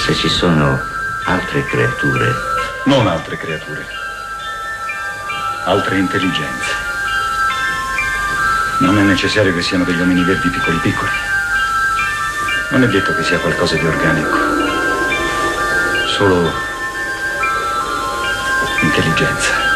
Se ci sono altre creature... Non altre creature. Altre intelligenze. Non è necessario che siano degli uomini verdi piccoli piccoli. Non è detto che sia qualcosa di organico. Solo intelligenza.